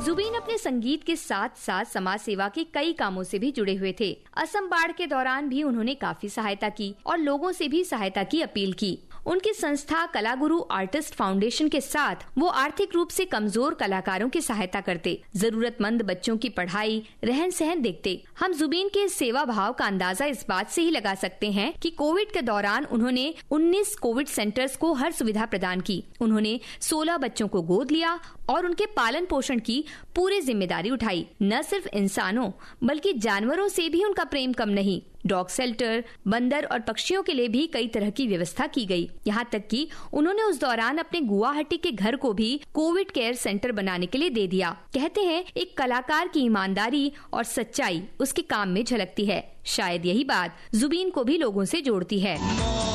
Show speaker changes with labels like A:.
A: जुबीन अपने संगीत के साथ साथ समाज सेवा के कई कामों से भी जुड़े हुए थे। असम बाढ़ के दौरान भी उन्होंने काफी सहायता की और लोगों से भी सहायता की अपील की। उनकी संस्था कलागुरु आर्टिस्ट फाउंडेशन के साथ वो आर्थिक रूप से कमजोर कलाकारों की सहायता करते, जरूरतमंद बच्चों की पढ़ाई, रहन सहन देखते। हम जुबीन के सेवा भाव का अंदाजा इस बात से ही लगा सकते हैं कि कोविड के दौरान उन्होंने 19 कोविड सेंटर्स को हर सुविधा प्रदान की। उन्होंने 16 बच्चों को गोद लिया और उनके पालन पोषण की पूरी जिम्मेदारी उठाई। न सिर्फ इंसानों बल्कि जानवरों से भी उनका प्रेम कम नहीं। डॉग शेल्टर, बंदर और पक्षियों के लिए भी कई तरह की व्यवस्था की गई। यहाँ तक कि उन्होंने उस दौरान अपने गुवाहाटी के घर को भी कोविड केयर सेंटर बनाने के लिए दे दिया। कहते हैं एक कलाकार की ईमानदारी और सच्चाई उसके काम में झलकती है। शायद यही बात जुबीन को भी लोगों से जोड़ती है।